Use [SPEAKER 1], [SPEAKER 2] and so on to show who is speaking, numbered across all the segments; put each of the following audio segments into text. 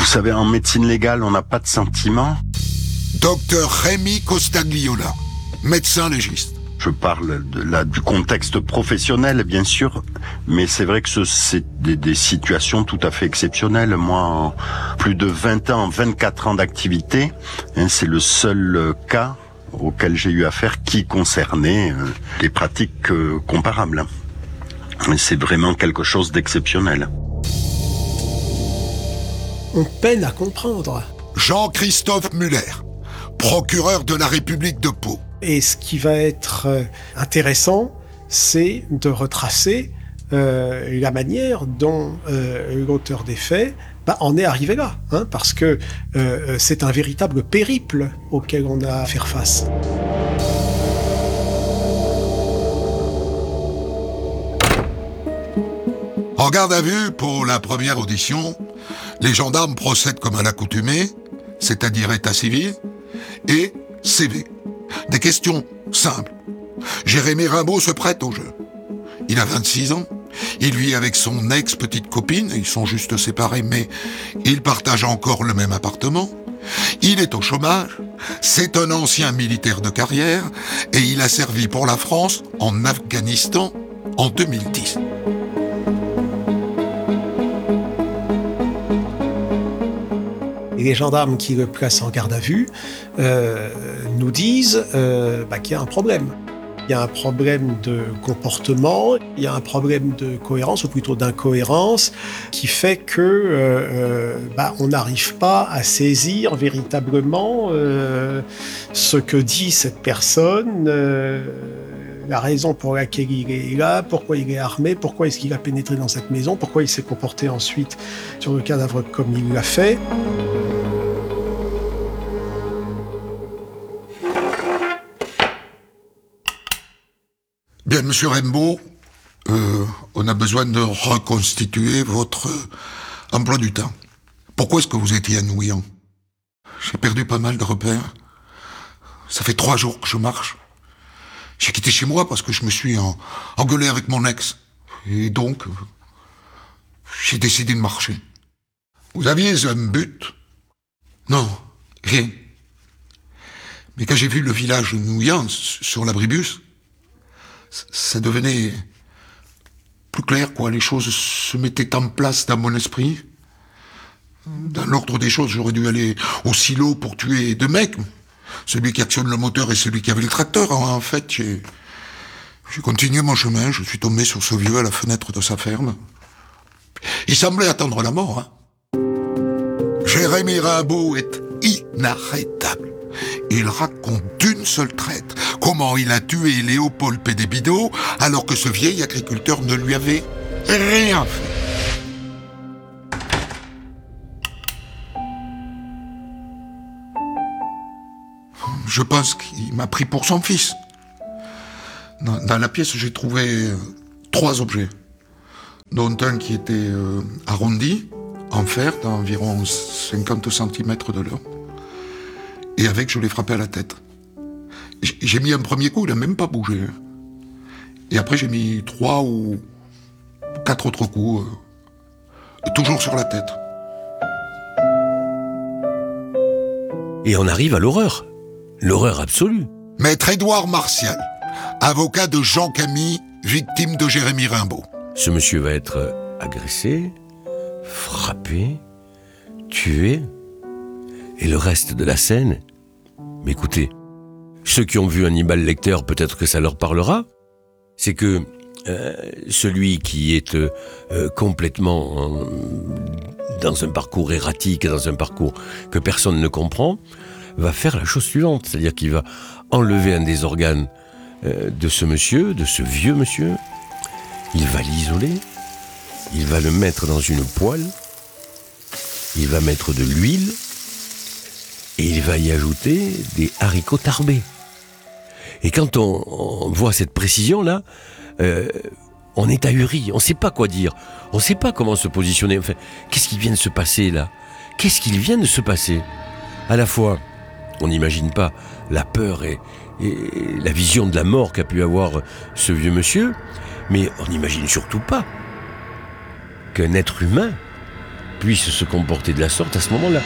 [SPEAKER 1] savez, en médecine légale, on n'a pas de sentiment.
[SPEAKER 2] Docteur Rémi Costagliola, médecin légiste.
[SPEAKER 1] Je parle du contexte professionnel, bien sûr, mais c'est vrai que c'est des situations tout à fait exceptionnelles. Moi, en plus de 20 ans, 24 ans d'activité, c'est le seul cas auquel j'ai eu affaire qui concernait des pratiques comparables. C'est vraiment quelque chose d'exceptionnel.
[SPEAKER 3] On peine à comprendre.
[SPEAKER 2] Jean-Christophe Muller, procureur de la République de Pau.
[SPEAKER 3] Et ce qui va être intéressant, c'est de retracer la manière dont l'auteur des faits en est arrivé là, parce que c'est un véritable périple auquel on a à faire face.
[SPEAKER 2] En garde à vue, pour la première audition, les gendarmes procèdent comme à l'accoutumée, c'est-à-dire état civil et CV. Des questions simples. Jérémy Rimbaud se prête au jeu. Il a 26 ans, il vit avec son ex-petite copine, ils sont juste séparés, mais ils partagent encore le même appartement. Il est au chômage, c'est un ancien militaire de carrière, et il a servi pour la France en Afghanistan en 2010.
[SPEAKER 3] Et les gendarmes qui le placent en garde à vue nous disent qu'il y a un problème. Il y a un problème de comportement, il y a un problème de cohérence, ou plutôt d'incohérence, qui fait que on n'arrive pas à saisir véritablement ce que dit cette personne, la raison pour laquelle il est là, pourquoi il est armé, pourquoi est-ce qu'il a pénétré dans cette maison, pourquoi il s'est comporté ensuite sur le cadavre comme il l'a fait.
[SPEAKER 2] Bien, monsieur Rimbaud, on a besoin de reconstituer votre emploi du temps. Pourquoi est-ce que vous étiez à Nouillan ? J'ai perdu pas mal de repères. Ça fait 3 jours que je marche. J'ai quitté chez moi parce que je me suis engueulé avec mon ex. Et donc, j'ai décidé de marcher. Vous aviez un but ? Non, rien. Mais quand j'ai vu le village de Nouillan sur l'abribus, ça devenait plus clair, quoi. Les choses se mettaient en place dans mon esprit. Dans l'ordre des choses, j'aurais dû aller au silo pour tuer 2 mecs. Celui qui actionne le moteur et celui qui avait le tracteur. En fait, j'ai continué mon chemin. Je suis tombé sur ce vieux à la fenêtre de sa ferme. Il semblait attendre la mort. Jérémy Rimbaud est inarrêtable. Il raconte d'une seule traite comment il a tué Léopold Pédébido alors que ce vieil agriculteur ne lui avait rien fait. Je pense qu'il m'a pris pour son fils. Dans la pièce, j'ai trouvé 3 objets, dont un qui était arrondi, en fer, d'environ 50 cm de long. Et avec, je l'ai frappé à la tête. J'ai mis un premier coup, il n'a même pas bougé. Et après, j'ai mis 3 ou 4 autres coups, toujours sur la tête.
[SPEAKER 4] Et on arrive à l'horreur. L'horreur absolue.
[SPEAKER 2] Maître Édouard Martial, avocat de Jean Camille, victime de Jérémy Rimbaud.
[SPEAKER 4] Ce monsieur va être agressé, frappé, tué. Et le reste de la scène, mais écoutez, ceux qui ont vu Hannibal Lecter, peut-être que ça leur parlera, c'est que celui qui est complètement dans un parcours erratique, dans un parcours que personne ne comprend, va faire la chose suivante, c'est-à-dire qu'il va enlever un des organes de ce monsieur, de ce vieux monsieur, il va l'isoler, il va le mettre dans une poêle, il va mettre de l'huile, et il va y ajouter des haricots tarbés. Et quand on voit cette précision-là, on est ahuri, on ne sait pas quoi dire, on ne sait pas comment se positionner. Enfin, qu'est-ce qui vient de se passer là ? Qu'est-ce qu'il vient de se passer ? À la fois, on n'imagine pas la peur et la vision de la mort qu'a pu avoir ce vieux monsieur, mais on n'imagine surtout pas qu'un être humain puisse se comporter de la sorte à ce moment-là.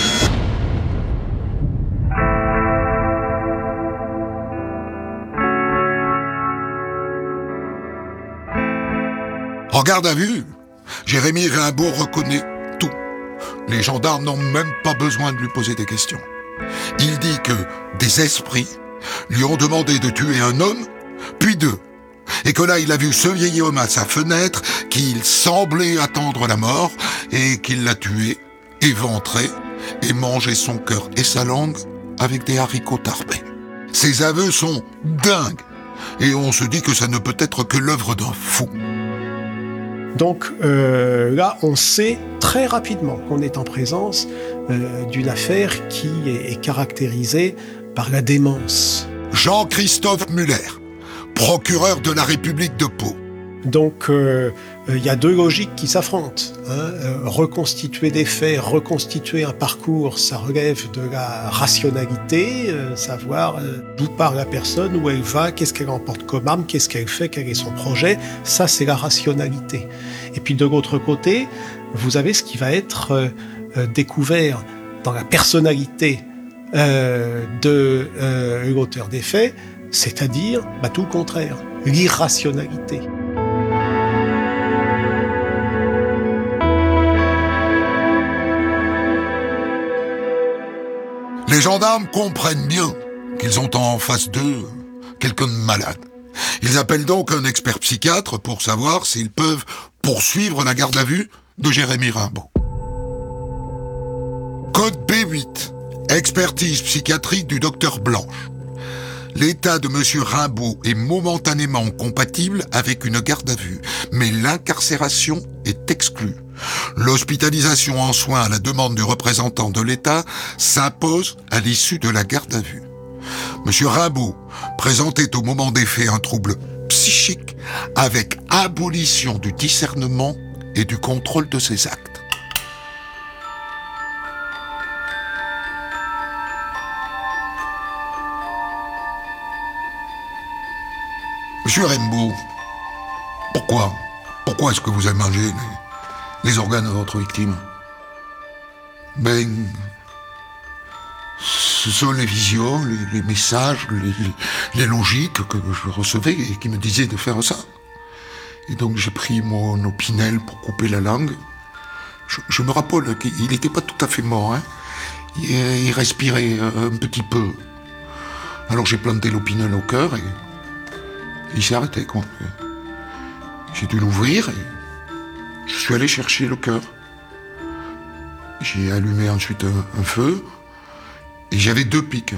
[SPEAKER 2] En garde à vue, Jérémy Rimbaud reconnaît tout. Les gendarmes n'ont même pas besoin de lui poser des questions. Il dit que des esprits lui ont demandé de tuer un homme, puis deux. Et que là, il a vu ce vieil homme à sa fenêtre, qu'il semblait attendre la mort, et qu'il l'a tué, éventré, et mangé son cœur et sa langue avec des haricots tarbés. Ces aveux sont dingues, et on se dit que ça ne peut être que l'œuvre d'un fou.
[SPEAKER 3] Donc là, on sait très rapidement qu'on est en présence d'une affaire qui est caractérisée par la démence.
[SPEAKER 2] Jean-Christophe Muller, procureur de la République de Pau.
[SPEAKER 3] Donc il y a deux logiques qui s'affrontent. Reconstituer des faits, reconstituer un parcours, ça relève de la rationalité, savoir d'où part la personne, où elle va, qu'est-ce qu'elle emporte comme arme, qu'est-ce qu'elle fait, quel est son projet. Ça, c'est la rationalité. Et puis de l'autre côté, vous avez ce qui va être découvert dans la personnalité de l'auteur des faits, c'est-à-dire tout le contraire, l'irrationalité.
[SPEAKER 2] Les gendarmes comprennent bien qu'ils ont en face d'eux quelqu'un de malade. Ils appellent donc un expert psychiatre pour savoir s'ils peuvent poursuivre la garde à vue de Jérémy Rimbaud. Code B8, expertise psychiatrique du docteur Blanche. L'état de M. Rimbaud est momentanément compatible avec une garde à vue, mais l'incarcération est exclue. L'hospitalisation en soins à la demande du représentant de l'État s'impose à l'issue de la garde à vue. M. Rimbaud présentait au moment des faits un trouble psychique avec abolition du discernement et du contrôle de ses actes. Monsieur Rimbaud, pourquoi est-ce que vous avez mangé les organes de votre victime? Ce sont les visions, les messages, les logiques que je recevais et qui me disaient de faire ça. Et donc j'ai pris mon opinel pour couper la langue. Je me rappelle qu'il n'était pas tout à fait mort, hein. Il respirait un petit peu. Alors j'ai planté l'opinel au cœur et il s'est arrêté, quoi. J'ai dû l'ouvrir et je suis allé chercher le cœur. J'ai allumé ensuite un feu et j'avais 2 pics.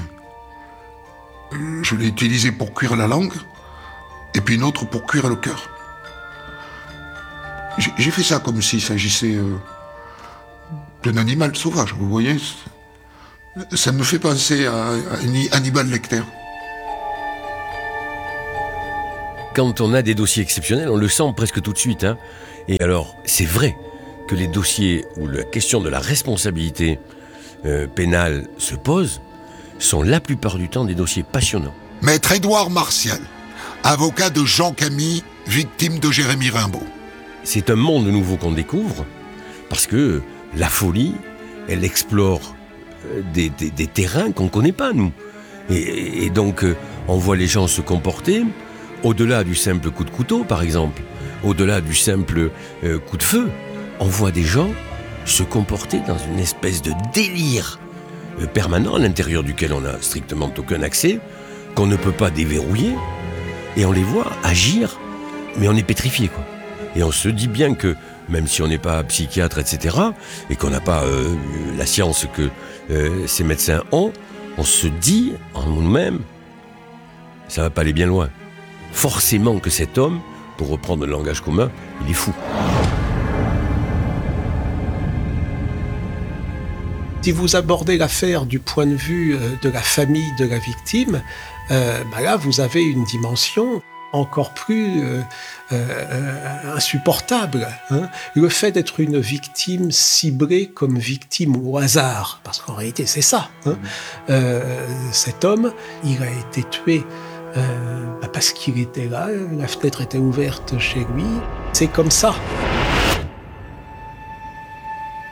[SPEAKER 2] Je l'ai utilisé pour cuire la langue et puis une autre pour cuire le cœur. J'ai fait ça comme s'il s'agissait d'un animal sauvage, vous voyez. Ça me fait penser à Hannibal Lecter.
[SPEAKER 4] Quand on a des dossiers exceptionnels, on le sent presque tout de suite, hein. Et alors, c'est vrai que les dossiers où la question de la responsabilité pénale se pose sont la plupart du temps des dossiers passionnants.
[SPEAKER 2] Maître Édouard Martial, avocat de Jean Camille, victime de Jérémy Rimbaud.
[SPEAKER 4] C'est un monde nouveau qu'on découvre parce que la folie, elle explore des terrains qu'on ne connaît pas, nous. Et donc, on voit les gens se comporter au-delà du simple coup de couteau, par exemple, au-delà du simple coup de feu. On voit des gens se comporter dans une espèce de délire permanent à l'intérieur duquel on n'a strictement aucun accès, qu'on ne peut pas déverrouiller, et on les voit agir, mais on est pétrifié, quoi. Et on se dit bien que, même si on n'est pas psychiatre, etc., et qu'on n'a pas la science que ces médecins ont, on se dit en nous-mêmes, ça va pas aller bien loin. Forcément que cet homme, pour reprendre le langage commun, il est fou.
[SPEAKER 3] Si vous abordez l'affaire du point de vue de la famille de la victime, là vous avez une dimension encore plus insupportable, hein. Le fait d'être une victime ciblée comme victime au hasard, parce qu'en réalité c'est ça, hein. Cet homme, il a été tué parce qu'il était là, la fenêtre était ouverte chez lui, c'est comme ça.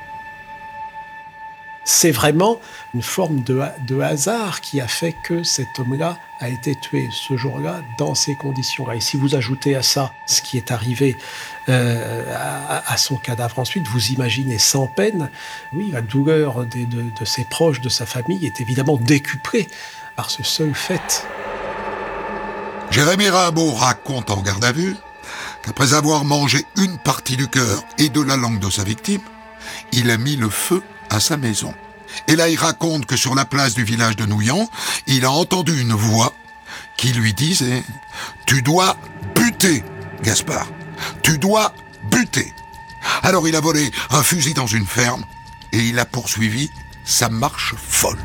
[SPEAKER 3] C'est vraiment une forme de hasard qui a fait que cet homme-là a été tué ce jour-là dans ces conditions-là. Et si vous ajoutez à ça ce qui est arrivé à son cadavre ensuite, vous imaginez sans peine, oui, la douleur de ses proches, de sa famille est évidemment décuplée par ce seul fait.
[SPEAKER 2] Jérémie Rimbaud raconte en garde à vue qu'après avoir mangé une partie du cœur et de la langue de sa victime, il a mis le feu à sa maison. Et là, il raconte que sur la place du village de Nouillan, il a entendu une voix qui lui disait « Tu dois buter, Gaspard. Tu dois buter. » Alors il a volé un fusil dans une ferme et il a poursuivi sa marche folle.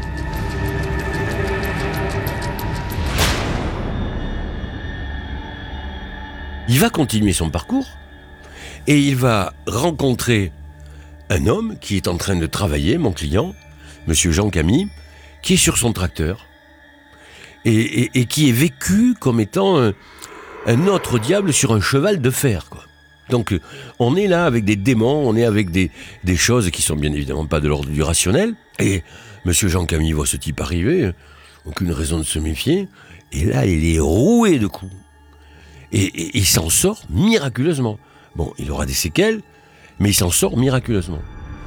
[SPEAKER 4] Il va continuer son parcours et il va rencontrer un homme qui est en train de travailler, mon client, monsieur Jean Camille, qui est sur son tracteur et qui est vécu comme étant un autre diable sur un cheval de fer, quoi. Donc on est là avec des démons, on est avec des choses qui sont bien évidemment pas de l'ordre du rationnel. Et monsieur Jean Camille voit ce type arriver, aucune raison de se méfier, et là il est roué de coups. Et il s'en sort miraculeusement. Bon, il aura des séquelles, mais il s'en sort miraculeusement.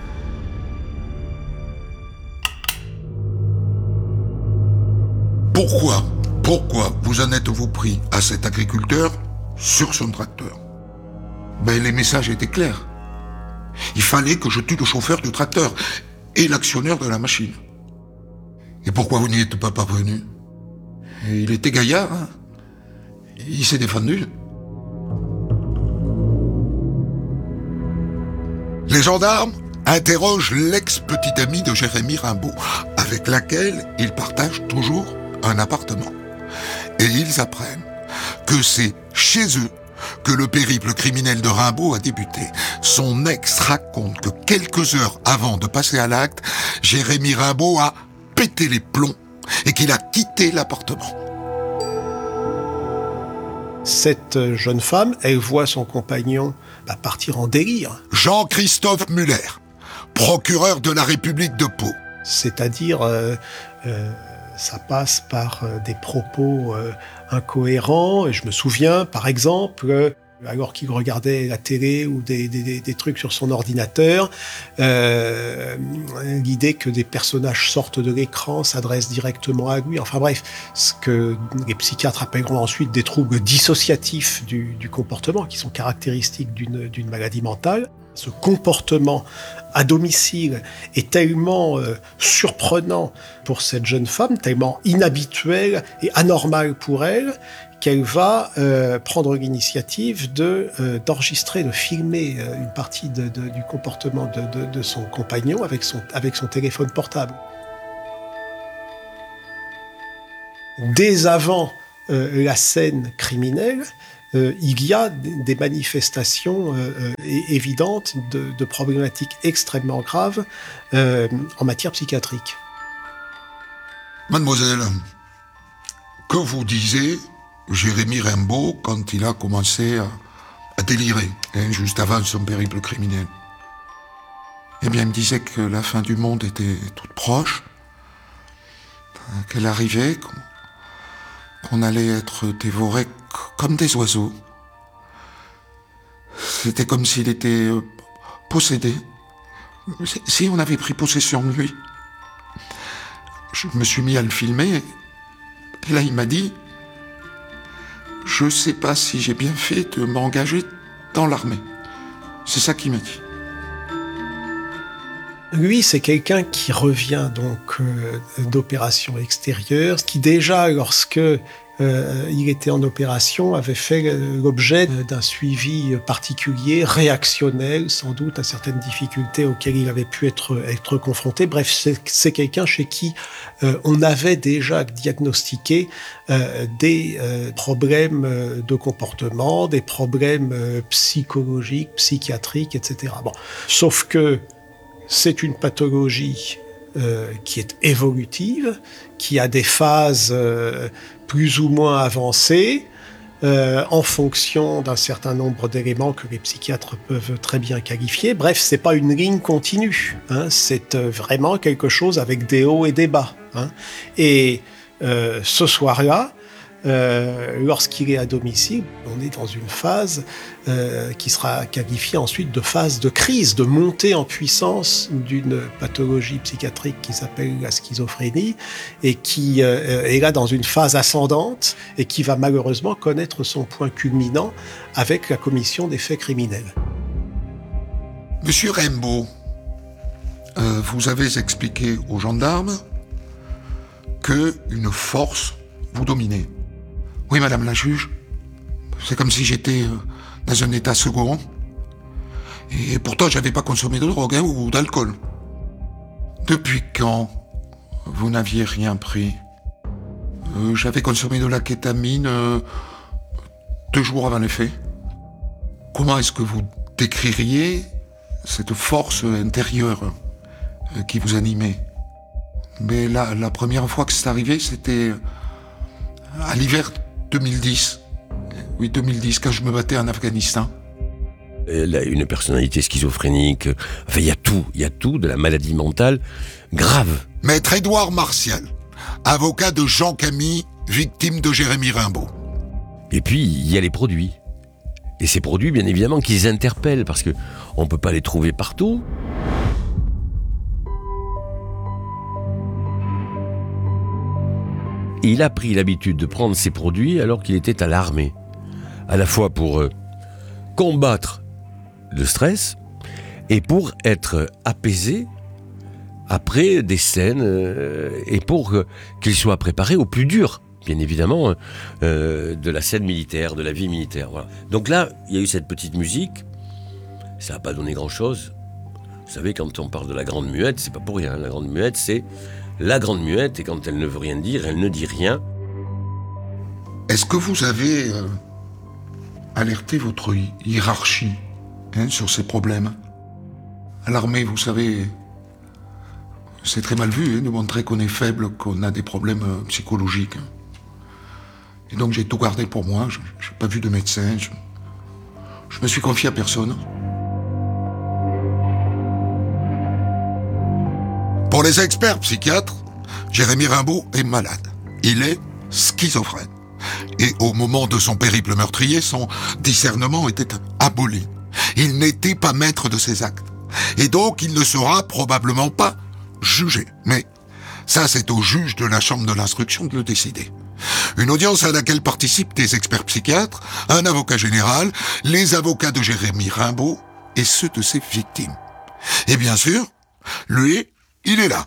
[SPEAKER 2] Pourquoi vous en êtes-vous pris à cet agriculteur sur son tracteur? Ben, les messages étaient clairs. Il fallait que je tue le chauffeur du tracteur et l'actionnaire de la machine. Et pourquoi vous n'y êtes pas parvenu? Il était gaillard, hein? Il s'est défendu. Les gendarmes interrogent l'ex-petite amie de Jérémie Rimbaud, avec laquelle ils partagent toujours un appartement. Et ils apprennent que c'est chez eux que le périple criminel de Rimbaud a débuté. Son ex raconte que quelques heures avant de passer à l'acte, Jérémie Rimbaud a pété les plombs et qu'il a quitté l'appartement.
[SPEAKER 3] Cette jeune femme, elle voit son compagnon partir en délire.
[SPEAKER 2] Jean-Christophe Muller, procureur de la République de Pau.
[SPEAKER 3] C'est-à-dire, ça passe par des propos incohérents. Et je me souviens, par exemple, alors qu'il regardait la télé ou des trucs sur son ordinateur, l'idée que des personnages sortent de l'écran, s'adressent directement à lui. Enfin bref, ce que les psychiatres appelleront ensuite des troubles dissociatifs du comportement, qui sont caractéristiques d'une maladie mentale. Ce comportement à domicile est tellement surprenant pour cette jeune femme, tellement inhabituel et anormal pour elle, qu'elle va prendre l'initiative d'enregistrer, de filmer une partie du comportement de son compagnon avec son téléphone portable. Dès avant la scène criminelle, il y a des manifestations évidentes de problématiques extrêmement graves en matière psychiatrique.
[SPEAKER 2] Mademoiselle, que vous disait Jérémie Rimbaud quand il a commencé à délirer, juste avant son périple criminel? Eh bien, il me disait que la fin du monde était toute proche, qu'elle arrivait, qu'on allait être dévorés comme des oiseaux. C'était comme s'il était possédé. Si on avait pris possession de lui. Je me suis mis à le filmer, et là il m'a dit « Je sais pas si j'ai bien fait de m'engager dans l'armée. » C'est ça qu'il m'a dit.
[SPEAKER 3] Lui, c'est quelqu'un qui revient donc d'opérations extérieures, qui déjà, lorsque il était en opération, avait fait l'objet d'un suivi particulier, réactionnel, sans doute à certaines difficultés auxquelles il avait pu être confronté. Bref, c'est quelqu'un chez qui on avait déjà diagnostiqué des problèmes de comportement, des problèmes psychologiques, psychiatriques, etc. Bon. Sauf que c'est une pathologie qui est évolutive, qui a des phases plus ou moins avancées, en fonction d'un certain nombre d'éléments que les psychiatres peuvent très bien qualifier. Bref, c'est pas une ligne continue, hein, c'est vraiment quelque chose avec des hauts et des bas. Hein. Et ce soir-là, lorsqu'il est à domicile, on est dans une phase qui sera qualifiée ensuite de phase de crise, de montée en puissance d'une pathologie psychiatrique qui s'appelle la schizophrénie et qui est là dans une phase ascendante et qui va malheureusement connaître son point culminant avec la commission des faits criminels.
[SPEAKER 2] Monsieur Raimbault, vous avez expliqué aux gendarmes qu'une force vous dominait. Oui, madame la juge, c'est comme si j'étais dans un état second. Et pourtant, j'avais pas consommé de drogue ou d'alcool. Depuis quand vous n'aviez rien pris? J'avais consommé de la kétamine 2 jours avant les faits. Comment est-ce que vous décririez cette force intérieure qui vous animait? Mais la première fois que c'est arrivé, c'était à l'hiver 2010. Oui, 2010, quand je me battais en Afghanistan.
[SPEAKER 4] Elle a une personnalité schizophrénique. Enfin, il y a tout de la maladie mentale grave.
[SPEAKER 2] Maître Édouard Martial, avocat de Jean Camille, victime de Jérémy Raimbault.
[SPEAKER 4] Et puis, il y a les produits. Et ces produits, bien évidemment, qui les interpellent, parce que on peut pas les trouver partout. Il a pris l'habitude de prendre ces produits alors qu'il était à l'armée. À la fois pour combattre le stress et pour être apaisé après des scènes et pour qu'il soit préparé au plus dur, bien évidemment, de la scène militaire, de la vie militaire. Voilà. Donc là, il y a eu cette petite musique, ça n'a pas donné grand-chose. Vous savez, quand on parle de la grande muette, c'est pas pour rien. La grande muette, c'est la grande muette, et quand elle ne veut rien dire, elle ne dit rien.
[SPEAKER 2] Est-ce que vous avez alerté votre hiérarchie sur ces problèmes? À l'armée, vous savez, c'est très mal vu de montrer qu'on est faible, qu'on a des problèmes psychologiques. Et donc j'ai tout gardé pour moi, je n'ai pas vu de médecin, je me suis confié à personne. Pour les experts psychiatres, Jérémy Raimbault est malade. Il est schizophrène. Et au moment de son périple meurtrier, son discernement était aboli. Il n'était pas maître de ses actes. Et donc, il ne sera probablement pas jugé. Mais ça, c'est au juge de la chambre de l'instruction de le décider. Une audience à laquelle participent des experts psychiatres, un avocat général, les avocats de Jérémy Raimbault et ceux de ses victimes. Et bien sûr, lui, il est là.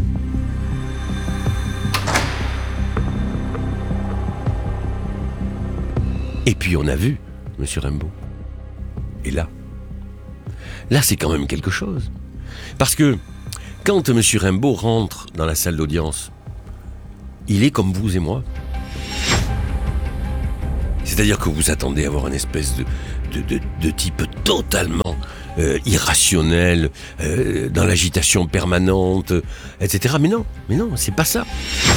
[SPEAKER 4] Et puis on a vu Monsieur Raimbault. Et là, c'est quand même quelque chose. Parce que quand Monsieur Raimbault rentre dans la salle d'audience, il est comme vous et moi. C'est-à-dire que vous attendez à voir une espèce de type totalement irrationnel, dans l'agitation permanente, etc. Mais non, c'est pas ça.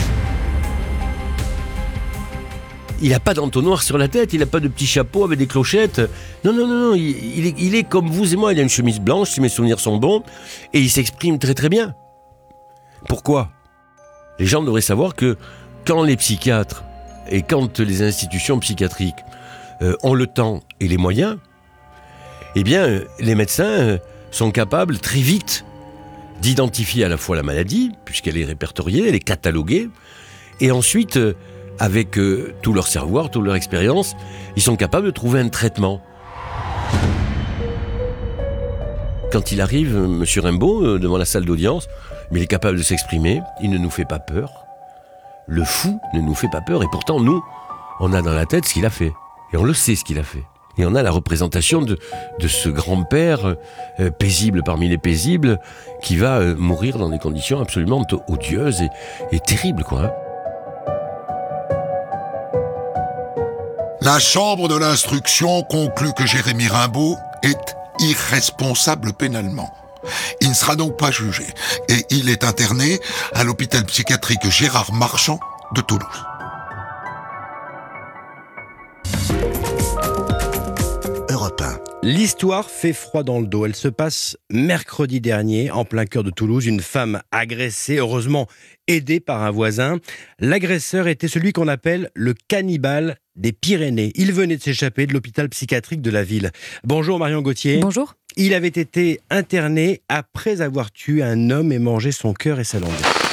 [SPEAKER 4] Il n'a pas d'entonnoir sur la tête, il n'a pas de petit chapeau avec des clochettes. Non, il est comme vous et moi, il a une chemise blanche, si mes souvenirs sont bons, et il s'exprime très très bien. Pourquoi ? Les gens devraient savoir que quand les psychiatres et quand les institutions psychiatriques ont le temps et les moyens, eh bien, les médecins sont capables très vite d'identifier à la fois la maladie, puisqu'elle est répertoriée, elle est cataloguée, et ensuite, avec tout leur savoir, toute leur expérience, ils sont capables de trouver un traitement. Quand il arrive, M. Raimbault, devant la salle d'audience, mais il est capable de s'exprimer, il ne nous fait pas peur. Le fou ne nous fait pas peur, et pourtant, nous, on a dans la tête ce qu'il a fait. Et on le sait ce qu'il a fait. Et on a la représentation de ce grand-père paisible parmi les paisibles qui va mourir dans des conditions absolument odieuses et terribles, quoi. Hein.
[SPEAKER 2] La chambre de l'instruction conclut que Jérémy Raimbault est irresponsable pénalement. Il ne sera donc pas jugé et il est interné à l'hôpital psychiatrique Gérard Marchand de Toulouse.
[SPEAKER 5] L'histoire fait froid dans le dos. Elle se passe mercredi dernier, en plein cœur de Toulouse. Une femme agressée, heureusement aidée par un voisin. L'agresseur était celui qu'on appelle le cannibale des Pyrénées. Il venait de s'échapper de l'hôpital psychiatrique de la ville. Bonjour Marion Gauthier.
[SPEAKER 6] Bonjour.
[SPEAKER 5] Il avait été interné après avoir tué un homme et mangé son cœur et sa langue.